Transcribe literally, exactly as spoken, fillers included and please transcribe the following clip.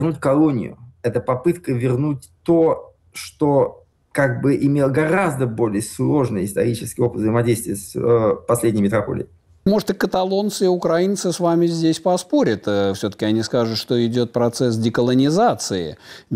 вернуть колонию. Это попытка вернуть то, что как бы имело гораздо более сложный исторический опыт взаимодействия с э, последней метрополией. Может, и каталонцы, и украинцы с вами здесь поспорят. Все-таки они скажут, что идет процесс деколонизации.